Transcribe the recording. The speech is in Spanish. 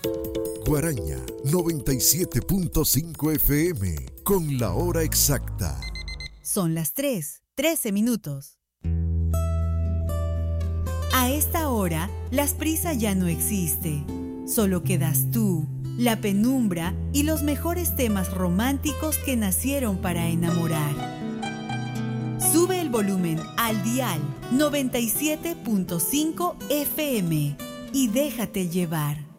Guaraña 97.5 FM con la hora exacta. Son las 3:13. A esta hora, las prisas ya no existe. Solo quedas tú, la penumbra y los mejores temas románticos que nacieron para enamorar. Sube el volumen al dial 97.5 FM y déjate llevar.